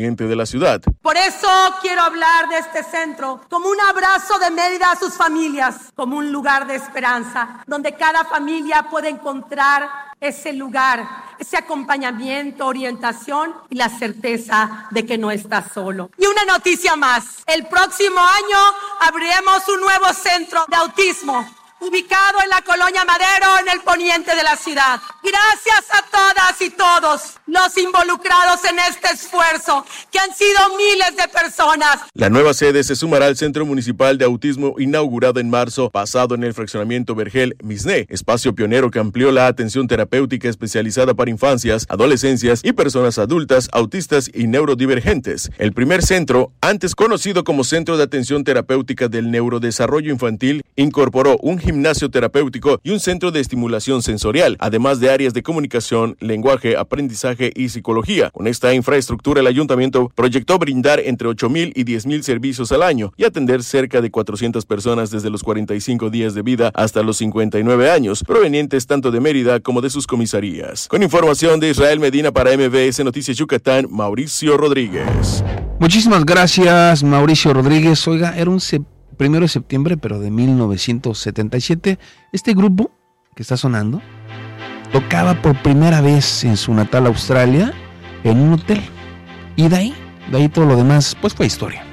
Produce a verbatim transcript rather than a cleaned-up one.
de la ciudad. Por eso quiero hablar de este centro como un abrazo de Mérida a sus familias, como un lugar de esperanza, donde cada familia puede encontrar ese lugar, ese acompañamiento, orientación y la certeza de que no está solo. Y una noticia más, el próximo año abriremos un nuevo centro de autismo, ubicado en la Colonia Madero, en el poniente de la ciudad. Gracias a todas y todos los involucrados en este esfuerzo, que han sido miles de personas. La nueva sede se sumará al Centro Municipal de Autismo inaugurado en marzo pasado en el fraccionamiento Vergel Misné, espacio pionero que amplió la atención terapéutica especializada para infancias, adolescencias y personas adultas, autistas y neurodivergentes. El primer centro, antes conocido como Centro de Atención Terapéutica del Neurodesarrollo Infantil, incorporó un gimnasio terapéutico y un centro de estimulación sensorial, además de áreas de comunicación, lenguaje, aprendizaje y psicología. Con esta infraestructura, el ayuntamiento proyectó brindar entre ocho mil y diez mil servicios al año y atender cerca de cuatrocientas personas desde los cuarenta y cinco días de vida hasta los cincuenta y nueve años, provenientes tanto de Mérida como de sus comisarías. Con información de Israel Medina para M B S Noticias Yucatán, Mauricio Rodríguez. Muchísimas gracias, Mauricio Rodríguez. Oiga, era un se- primero de septiembre, pero de mil novecientos setenta y siete, este grupo que está sonando tocaba por primera vez en su natal Australia en un hotel. Y de ahí, de ahí todo lo demás, pues fue historia.